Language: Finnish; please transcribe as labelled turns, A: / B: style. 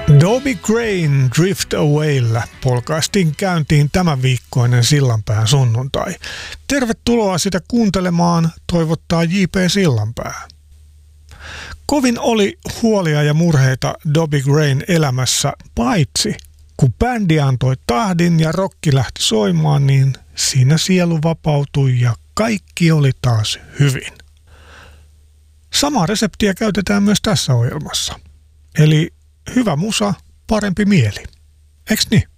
A: Dobie Grain Drift Awaylla polkaistiin käyntiin tämän viikkoinen Sillanpään sunnuntai. Tervetuloa sitä kuuntelemaan, toivottaa J.P. Sillanpää. Kovin oli huolia ja murheita Dobie Grain elämässä, paitsi kun bändi antoi tahdin ja rokki lähti soimaan, niin siinä sielu vapautui ja kaikki oli taas hyvin. Samaa reseptiä käytetään myös tässä ohjelmassa. Eli hyvä musa, parempi mieli. Eiks niin?